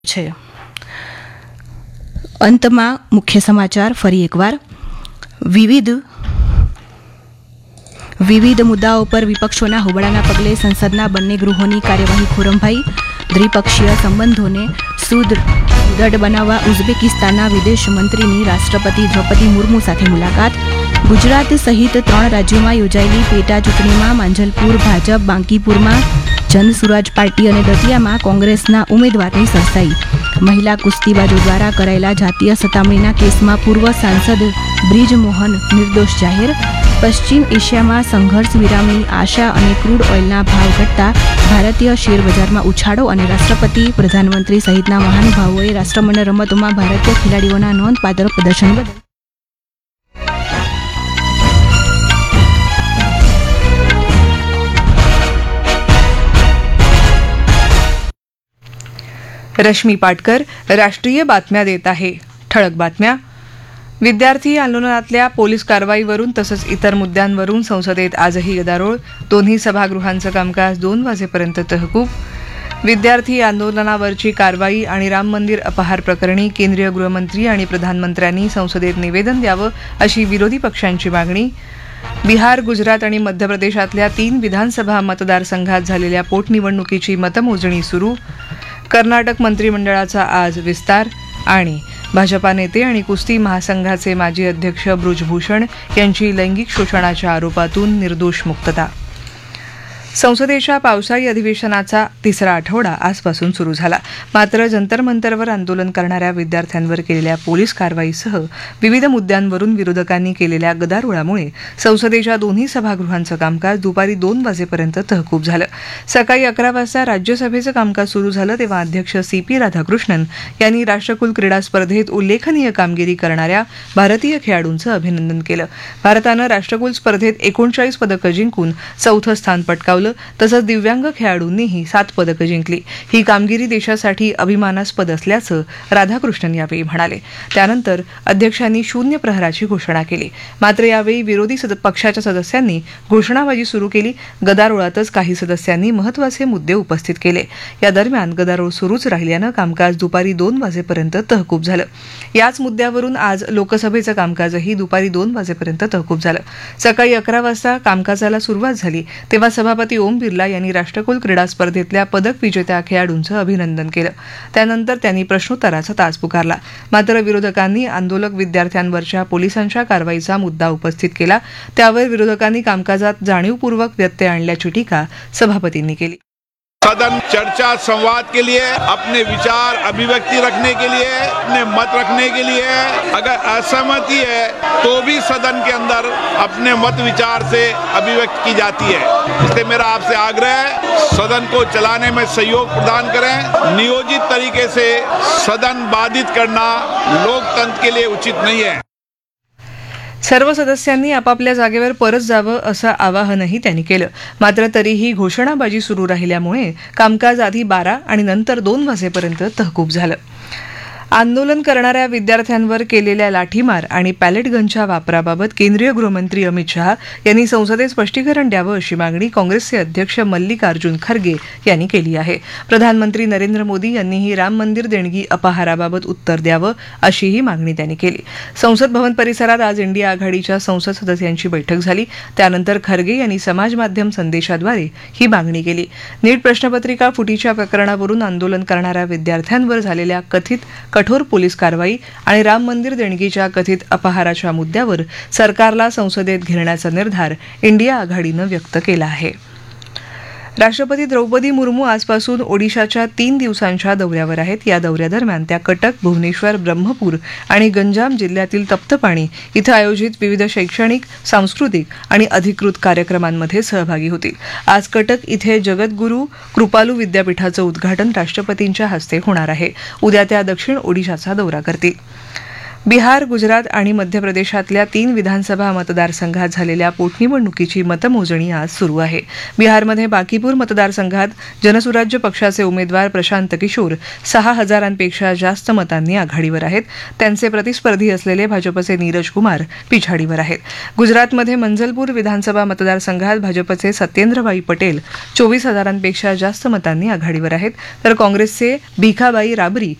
છે. અંતમાં મુખ્ય સમાચાર ફરી એકવાર. વિવિધ મુદ્દાઓ પર વિપક્ષોના હોબાળાના પગલે સંસદના બંને ગૃહોની કાર્યવાહી ખોરંભાઈ. દ્વિપક્ષીય સંબંધોને સુદૃઢ બનાવવા ઉઝબેકિસ્તાનના વિદેશ મંત્રીની રાષ્ટ્રપતિ દ્રૌપદી મુર્મુ સાથે મુલાકાત. ગુજરાત સહિત 3 રાજ્યોમાં યોજાયેલી પેટા ચૂંટણીમાં માંજલપુર ભાજપ, બાંકીપુરમાં જનસુરાજ પાર્ટી અને દતિયામાં કોંગ્રેસના ઉમેદવારની સરસાઈ. મહિલા કુસ્તીબાજો દ્વારા કરાયેલા જાતીય સતામણીના કેસમાં પૂર્વ સાંસદ બ્રિજમોહન નિર્દોષ જાહેર. પશ્ચિમ એશિયામાં સંઘર્ષ વિરામની આશા અને ક્રૂડ ઓઇલના ભાવ ઘટતા ભારતીય શેર બજારમાં ઉછાળો અને રાષ્ટ્રપતિ, પ્રધાનમંત્રી સહિતના મહાનુભાવોએ રાષ્ટ્રમંડળ રમતોમાં ભારતીય ખેલાડીઓના નોંધપાત્ર પ્રદર્શન બદલ रश्मी पाटकर राष्ट्रीय बातम्या देत आहे. ठळक बातम्या. विद्यार्थी आंदोलनातल्या पोलीस कारवाईवरून तसंच इतर मुद्द्यांवरून संसदेत आजही गदारोळ. दोन्ही सभागृहांचं कामकाज 2 वाजेपर्यंत तहकूब. विद्यार्थी आंदोलनावरची कारवाई आणि राम मंदिर अपहार प्रकरणी केंद्रीय गृहमंत्री आणि प्रधानमंत्र्यांनी संसदेत निवेदन द्यावं अशी विरोधी पक्षांची मागणी. बिहार, गुजरात आणि मध्य प्रदेशातल्या 3 विधानसभा मतदारसंघात झालेल्या पोटनिवडणुकीची मतमोजणी सुरू. कर्नाटक मंत्रिमंडळाचा आज विस्तार. आणि भाजपा नेते आणि कुस्ती महासंघाचे माजी अध्यक्ष बृजभूषण यांची लैंगिक शोषणाच्या आरोपातून निर्दोष मुक्तता. संसदेच्या पावसाळी अधिवेशनाचा 3रा आठवडा आजपासून सुरू झाला. मात्र जंतर मंतरवर आंदोलन करणाऱ्या विद्यार्थ्यांवर केलेल्या पोलीस कारवाईसह विविध मुद्द्यांवरून विरोधकांनी केलेल्या गदारोळामुळे संसदेच्या दोन्ही सभागृहांचं कामकाज दुपारी 2 वाजेपर्यंत तहकूब झालं. सकाळी 11 वाजता राज्यसभेचं कामकाज सुरू झालं तेव्हा अध्यक्ष CP राधाकृष्णन यांनी राष्ट्रकुल क्रीडा स्पर्धेत उल्लेखनीय कामगिरी करणाऱ्या भारतीय खेळाडूंचं अभिनंदन केलं. भारतानं राष्ट्रकुल स्पर्धेत 39 पदकं जिंकून 4थं स्थान पटकावलं. तसंच दिव्यांग खेळाडूंनीही 7 पदकं जिंकली. ही कामगिरी देशासाठी अभिमानास्पद असल्याचं राधाकृष्णन यावेळी म्हणाले. त्यानंतर अध्यक्षांनी 0 प्रहराची घोषणा केली. मात्र यावेळी विरोधी पक्षाच्या सदस्यांनी घोषणाबाजी सुरू केली. गदारोळातच काही सदस्यांनी महत्त्वाचे मुद्दे उपस्थित केले. या दरम्यान गदारोळ सुरूच राहिल्यानं कामकाज दुपारी 2 वाजेपर्यंत तहकूब झालं. याच मुद्द्यावरून आज लोकसभेचं कामकाजही दुपारी 2 वाजेपर्यंत तहकूब झालं. सकाळी 11 वाजता कामकाजाला सुरुवात झाली तेव्हा सभापती ओम बिर्ला यांनी राष्ट्रकुल क्रीडा स्पर्धेतल्या पदक विजेत्या खेळाडूंचं अभिनंदन केलं. त्यानंतर त्यांनी प्रश्नोत्तराचा तास पुकारला. मात्र विरोधकांनी आंदोलक विद्यार्थ्यांवरच्या पोलिसांच्या कारवाईचा मुद्दा उपस्थित केला. त्यावर विरोधकांनी कामकाजात जाणीवपूर्वक व्यत्यय आणल्याची टीका सभापतींनी केली. सदन चर्चा संवाद के लिए, अपने विचार अभिव्यक्ति रखने के लिए, अपने मत रखने के लिए, अगर असहमति है तो भी सदन के अंदर अपने मत विचार से अभिव्यक्त की जाती है. इसलिए मेरा आपसे आग्रह है सदन को चलाने में सहयोग प्रदान करें. नियोजित तरीके से सदन बाधित करना लोकतंत्र के लिए उचित नहीं है. सर्व सदस्यांनी आपापल्या जागेवर परत जावं असं आवाहनही त्यांनी केलं. मात्र तरीही घोषणाबाजी सुरू राहिल्यामुळे कामकाज आधी 12 आणि नंतर 2 वाजेपर्यंत तहकूब झालं. आंदोलन करणाऱ्या विद्यार्थ्यांवर केलेल्या लाठीमार आणि पॅलेट गनच्या वापराबाबत केंद्रीय गृहमंत्री अमित शहा यांनी संसदेत स्पष्टीकरण द्यावं अशी मागणी काँग्रेसचे अध्यक्ष मल्लिकार्जुन खरगे यांनी केली आहे. प्रधानमंत्री नरेंद्र मोदी यांनीही राम मंदिर देणगी अपहाराबाबत उत्तर द्यावं अशीही मागणी त्यांनी केली. संसद भवन परिसरात आज इंडिया आघाडीच्या संसद सदस्यांची बैठक झाली. त्यानंतर खरगे यांनी समाज माध्यम संदेशाद्वारे ही मागणी केली. नीट प्रश्नपत्रिका फुटीच्या प्रकरणावरून आंदोलन करणाऱ्या विद्यार्थ्यांवर झालेल्या कथित कठोर पोलीस कारवाई आणि राम मंदिर देणगीच्या कथित अपहाराच्या मुद्द्यावर सरकारला संसदेत घेण्याचा निर्धार इंडिया आघाडीनं व्यक्त केला आहे. राष्ट्रपती द्रौपदी मुर्मू आजपासून ओडिशाच्या 3 दिवसांच्या दौऱ्यावर आहेत. या दौऱ्यादरम्यान त्या कटक, भुवनेश्वर, ब्रह्मपूर आणि गंजाम जिल्ह्यातील तप्तपाणी इथं आयोजित विविध शैक्षणिक, सांस्कृतिक आणि अधिकृत कार्यक्रमांमध्ये सहभागी होतील. आज कटक इथे जगद्गुरू कृपालू विद्यापीठाचं उद्घाटन राष्ट्रपतींच्या हस्ते होणार आहे. उद्या त्या दक्षिण ओडिशाचा दौरा करतील. बिहार, गुजरात आणि मध्य प्रदेशातल्या 3 विधानसभा मतदारसंघात झालेल्या पोटनिवडणुकीची मतमोजणी आज सुरू आहे. बिहारमध्ये बाकीपूर मतदारसंघात जनसुराज्य पक्षाचे उमेदवार प्रशांत किशोर 6,000पेक्षा जास्त मतांनी आघाडीवर आहेत. त्यांचे प्रतिस्पर्धी असलेले भाजपचे नीरज कुमार पिछाडीवर आहेत. गुजरातमध्ये मंझलपूर विधानसभा मतदारसंघात भाजपचे सत्येंद्रभाई पटेल 24,000पेक्षा जास्त मतांनी आघाडीवर आहेत, तर काँग्रेसचे भिखाबाई राबरी